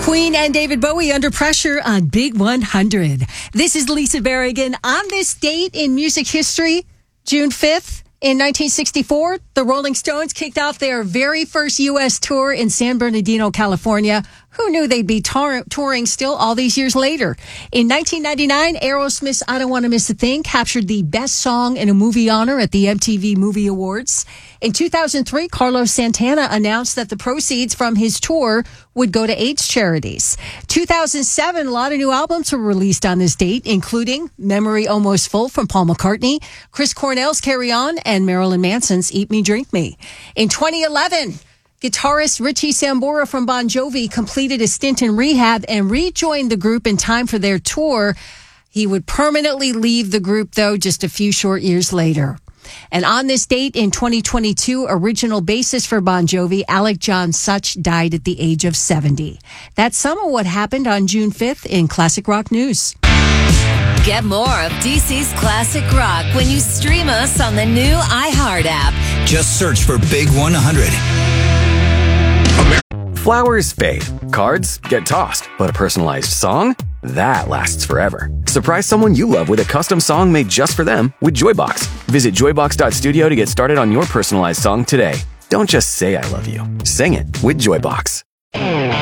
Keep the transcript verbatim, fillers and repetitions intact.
Queen and David Bowie under pressure on Big one hundred. This is Lisa Berrigan. On this date in music history, June fifth, in nineteen sixty-four, the Rolling Stones kicked off their very first U S tour in San Bernardino, California. Who knew they'd be tar- touring still all these years later? In nineteen ninety-nine, Aerosmith's I Don't Want to Miss a Thing captured the Best Song in a Movie honor at the M T V Movie Awards. In two thousand three, Carlos Santana announced that the proceeds from his tour would go to AIDS charities. two thousand seven, a lot of new albums were released on this date, including Memory Almost Full from Paul McCartney, Chris Cornell's Carry On, and Marilyn Manson's Eat Me, Drink Me. In twenty eleven, guitarist Richie Sambora from Bon Jovi completed a stint in rehab and rejoined the group in time for their tour. He would permanently leave the group, though, just a few short years later. And on this date in twenty twenty-two, original bassist for Bon Jovi, Alec John Such, died at the age of seventy. That's some of what happened on June fifth in Classic Rock News. Get more of D C's Classic Rock when you stream us on the new iHeart app. Just search for Big one hundred. Flowers fade, cards get tossed, but a personalized song? That lasts forever. Surprise someone you love with a custom song made just for them with Joybox. Visit joybox dot studio to get started on your personalized song today. Don't just say I love you. Sing it with Joybox.